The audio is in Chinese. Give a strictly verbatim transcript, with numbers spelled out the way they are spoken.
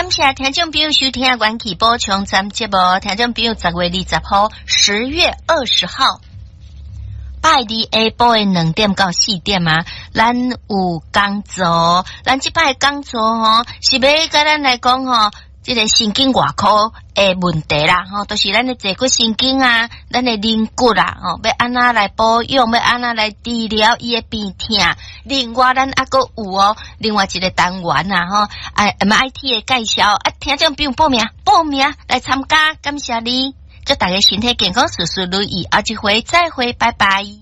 感谢听众朋友收听元气补充咱节目，听众朋友十月二十号，十月二十号，拜二下晡的两点到四点啊，咱有讲座，咱即摆讲座吼，是要甲咱来讲吼，即个神经外科的问题啦，吼，都、就是咱的坐骨神经啊，咱的韧骨啦，吼，要安怎来保养，要安怎来治疗伊的病痛。另外，咱还佫有哦，另外一个单元啊，吼，哎 ，M I T 的介绍，啊，听众朋友报名，报名来参加，感谢你，祝大家身体健康，事事如意，下一回再会，拜拜。